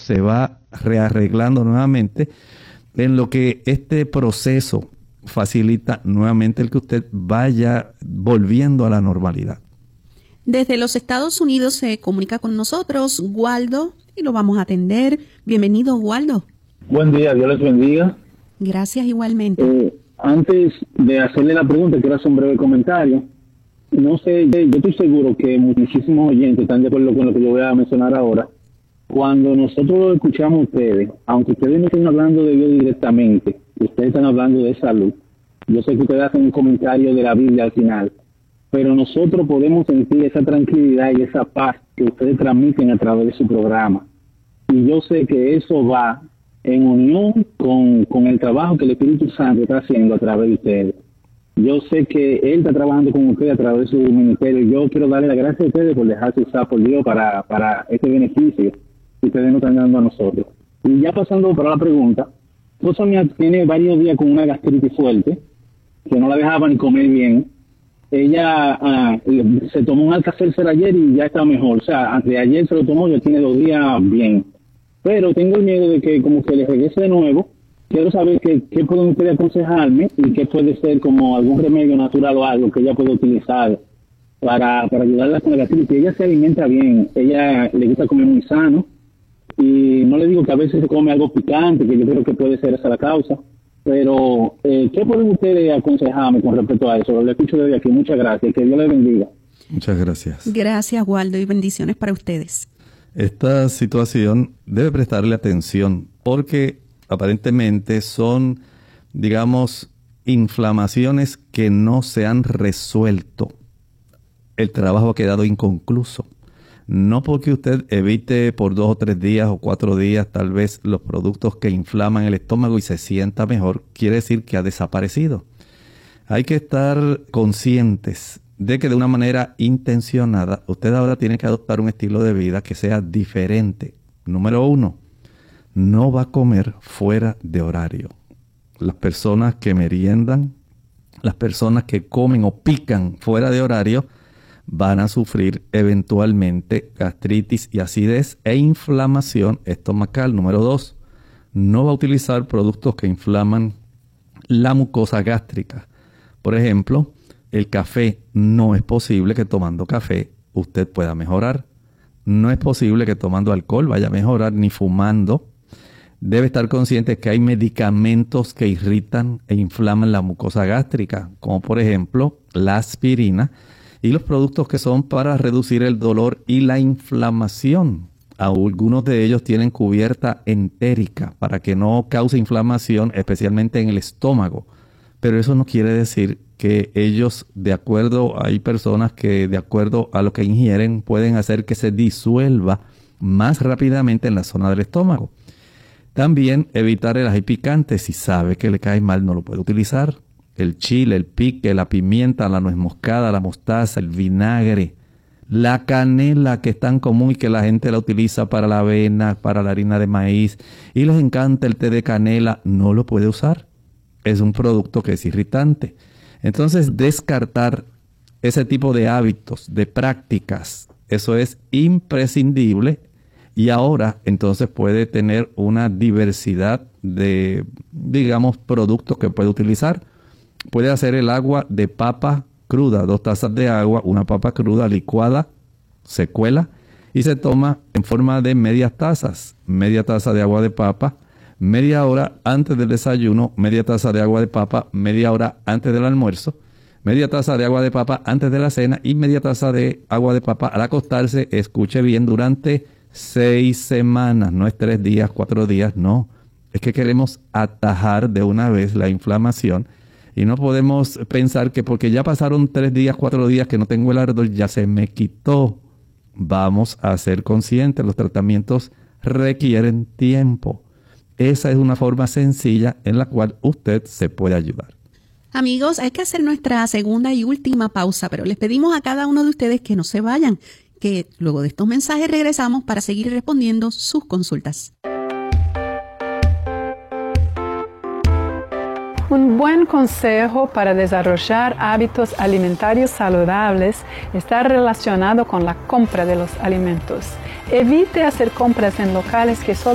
se va rearreglando nuevamente, en lo que este proceso facilita nuevamente el que usted vaya volviendo a la normalidad. Desde los Estados Unidos se comunica con nosotros Waldo y lo vamos a atender. Bienvenido, Waldo. Buen día, Dios les bendiga. Gracias igualmente. Antes de hacerle la pregunta, quiero hacer un breve comentario. No sé, yo estoy seguro que muchísimos oyentes están de acuerdo con lo que yo voy a mencionar ahora. Cuando nosotros lo escuchamos a ustedes, aunque ustedes no estén hablando de Dios directamente, ustedes están hablando de salud. Yo sé que ustedes hacen un comentario de la Biblia al final, pero nosotros podemos sentir esa tranquilidad y esa paz que ustedes transmiten a través de su programa. Y yo sé que eso va en unión con el trabajo que el Espíritu Santo está haciendo a través de ustedes. Yo sé que Él está trabajando con ustedes a través de su ministerio. Yo quiero darle las gracias a ustedes por dejarse usar por Dios para este beneficio que ustedes nos están dando a nosotros. Y ya pasando para la pregunta, esposa mía tiene varios días con una gastritis fuerte, que no la dejaba ni comer bien. Ella se tomó un Alka-Seltzer ayer y ya está mejor. O sea, antes de ayer se lo tomó, ya tiene 2 días bien. Pero tengo el miedo de que como que le regrese de nuevo. Quiero saber qué pueden ustedes aconsejarme y qué puede ser como algún remedio natural o algo que ella pueda utilizar para ayudarla con la gastritis. Ella se alimenta bien, ella le gusta comer muy sano y no le digo que a veces se come algo picante, que yo creo que puede ser esa la causa. Pero, ¿qué pueden ustedes aconsejarme con respecto a eso? Lo escucho desde aquí. Muchas gracias. Que Dios les bendiga. Muchas gracias. Gracias, Waldo, y bendiciones para ustedes. Esta situación debe prestarle atención porque aparentemente son, digamos, inflamaciones que no se han resuelto. El trabajo ha quedado inconcluso. No porque usted evite por 2 o 3 días o 4 días tal vez los productos que inflaman el estómago y se sienta mejor, quiere decir que ha desaparecido. Hay que estar conscientes de que de una manera intencionada usted ahora tiene que adoptar un estilo de vida que sea diferente. Número 1, no va a comer fuera de horario. Las personas que meriendan, las personas que comen o pican fuera de horario, van a sufrir eventualmente gastritis y acidez e inflamación estomacal. Número 2, no va a utilizar productos que inflaman la mucosa gástrica. Por ejemplo, el café, no es posible que tomando café usted pueda mejorar. No es posible que tomando alcohol vaya a mejorar, ni fumando. Debe estar consciente que hay medicamentos que irritan e inflaman la mucosa gástrica, como por ejemplo la aspirina, y los productos que son para reducir el dolor y la inflamación. Algunos de ellos tienen cubierta entérica para que no cause inflamación, especialmente en el estómago. Pero eso no quiere decir que ellos, hay personas que de acuerdo a lo que ingieren, pueden hacer que se disuelva más rápidamente en la zona del estómago. También evitar el ají picante. Si sabe que le cae mal, no lo puede utilizar. El chile, el pique, la pimienta, la nuez moscada, la mostaza, el vinagre, la canela, que es tan común y que la gente la utiliza para la avena, para la harina de maíz, y les encanta el té de canela, no lo puede usar. Es un producto que es irritante. Entonces, descartar ese tipo de hábitos, de prácticas, eso es imprescindible. Y ahora, entonces, puede tener una diversidad de, digamos, productos que puede utilizar. Puede hacer el agua de papa cruda, 2 tazas de agua, una papa cruda licuada, se cuela y se toma en forma de medias tazas. Media taza de agua de papa, media hora antes del desayuno, media taza de agua de papa, media hora antes del almuerzo, media taza de agua de papa antes de la cena y media taza de agua de papa al acostarse. Escuche bien, durante 6 semanas, no es 3 días, 4 días, no. Es que queremos atajar de una vez la inflamación. Y no podemos pensar que porque ya pasaron 3 días, 4 días que no tengo el ardor, ya se me quitó. Vamos a ser conscientes, los tratamientos requieren tiempo. Esa es una forma sencilla en la cual usted se puede ayudar. Amigos, hay que hacer nuestra segunda y última pausa, pero les pedimos a cada uno de ustedes que no se vayan, que luego de estos mensajes regresamos para seguir respondiendo sus consultas. Un buen consejo para desarrollar hábitos alimentarios saludables está relacionado con la compra de los alimentos. Evite hacer compras en locales que solo